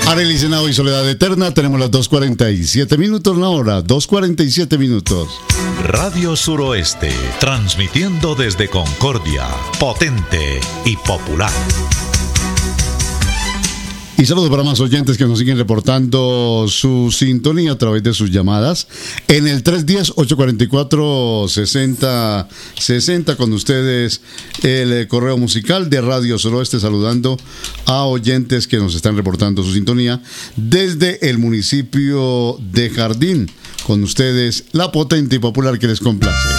Arelis Henao y Soledad Eterna, tenemos las 2:47 minutos, la hora, 2:47 minutos. Radio Suroeste, transmitiendo desde Concordia, potente y popular. Y saludos para más oyentes que nos siguen reportando su sintonía a través de sus llamadas en el 310-844-6060 con ustedes el correo musical de Radio Suroeste, saludando a oyentes que nos están reportando su sintonía desde el municipio de Jardín. Con ustedes la potente y popular que les complace.